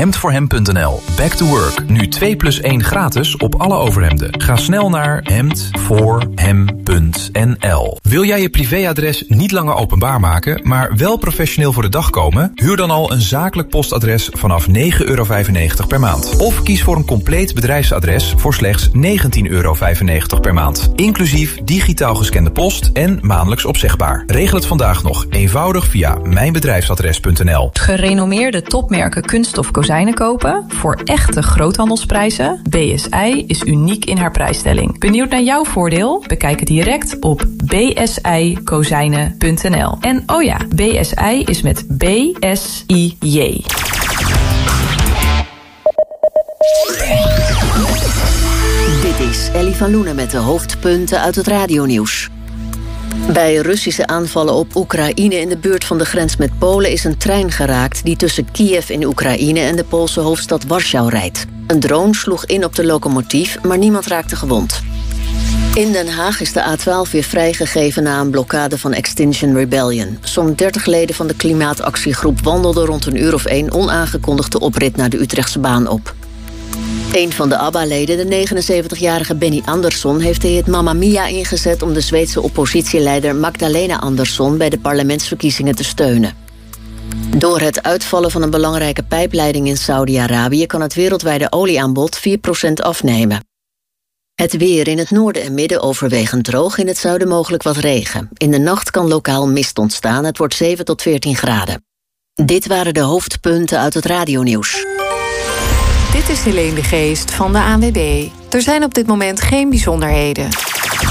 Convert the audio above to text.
hemdvoorhem.nl. Back to work. Nu 2+1 gratis op alle overhemden. Ga snel naar hemdvoorhem.nl. Wil jij je privéadres niet langer openbaar maken, maar wel professioneel voor de dag komen? Huur dan al een zakelijk postadres vanaf €9,95 per maand. Of kies voor een compleet bedrijfsadres voor slechts €19,95 per maand. Inclusief digitaal gescande post en maandelijks opzegbaar. Regel het vandaag nog eenvoudig via mijnbedrijfsadres.nl. Gerenommeerde topmerken kunststof kozijnen kopen voor echte groothandelsprijzen? BSI is uniek in haar prijsstelling. Benieuwd naar jouw voordeel? Bekijk het direct op bsikozijnen.nl. En oh ja, BSI is met BSIJ. Dit is Ellie van Loenen met de hoofdpunten uit het radionieuws. Bij Russische aanvallen op Oekraïne in de buurt van de grens met Polen is een trein geraakt die tussen Kiev in Oekraïne en de Poolse hoofdstad Warschau rijdt. Een drone sloeg in op de locomotief, maar niemand raakte gewond. In Den Haag is de A12 weer vrijgegeven na een blokkade van Extinction Rebellion. Zo'n 30 leden van de klimaatactiegroep wandelden rond 1:01 onaangekondigd de oprit naar de Utrechtse baan op. Een van de ABBA-leden, de 79-jarige Benny Andersson, heeft de hit Mamma Mia ingezet om de Zweedse oppositieleider Magdalena Andersson bij de parlementsverkiezingen te steunen. Door het uitvallen van een belangrijke pijpleiding in Saudi-Arabië kan het wereldwijde olieaanbod 4% afnemen. Het weer: in het noorden en midden overwegend droog, in het zuiden mogelijk wat regen. In de nacht kan lokaal mist ontstaan, het wordt 7 tot 14 graden. Dit waren de hoofdpunten uit het radionieuws. Dit is Helene de Geest van de ANWB. Er zijn op dit moment geen bijzonderheden.